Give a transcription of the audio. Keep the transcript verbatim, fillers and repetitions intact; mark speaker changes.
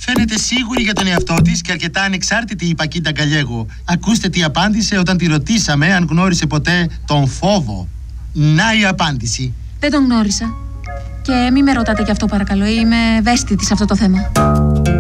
Speaker 1: Φαίνεται σίγουρη για τον εαυτό της και αρκετά ανεξάρτητη η Πακίτα Γκαλιέγο. Ακούστε τι απάντησε όταν τη ρωτήσαμε αν γνώρισε ποτέ τον φόβο. Να η απάντηση.
Speaker 2: Δεν τον γνώρισα. Και μη με ρωτάτε γι' αυτό παρακαλώ, είμαι ευαίσθητη σε αυτό το θέμα.